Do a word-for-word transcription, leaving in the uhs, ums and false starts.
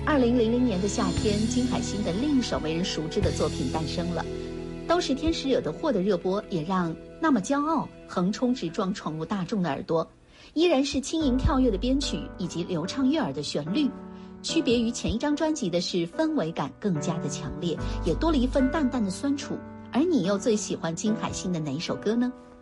二零零零年的夏天，金海心的另一首为人熟知的作品诞生了。都是天使惹的祸的热播，也让那么骄傲横冲直撞闯入大众的耳朵。依然是轻盈跳跃的编曲以及流畅悦耳的旋律，区别于前一张专辑的是氛围感更加的强烈，也多了一份淡淡的酸楚。而你又最喜欢金海心的哪一首歌呢？